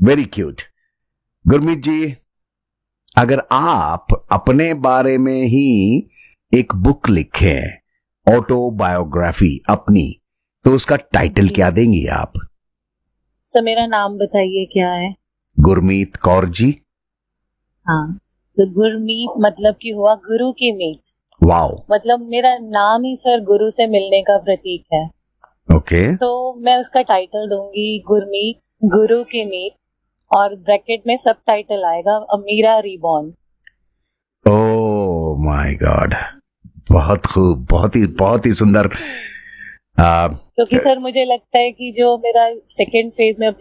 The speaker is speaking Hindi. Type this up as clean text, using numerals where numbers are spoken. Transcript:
Very cute. गुरमीत जी, अगर आप अपने बारे में ही एक बुक लिखें, ऑटोबायोग्राफी अपनी, तो उसका टाइटल क्या देंगी आप? सर मेरा नाम बताइए क्या है? गुरमीत कौर जी। हाँ, तो गुरमीत मतलब कि हुआ गुरु की मीत। वाओ। मतलब मेरा नाम ही सर गुरु से मिलने का प्रतीक है। ओके। तो मैं उसका टाइटल दूंगी गुरमीत गुरु की मीत, और ब्रैकेट में सब टाइटल आएगा अमीरा रीबॉर्न। ओ माय गॉड, बहुत खूब, बहुत ही सुंदर। क्योंकि सर मुझे लगता है कि जो मेरा सेकेंड फेज में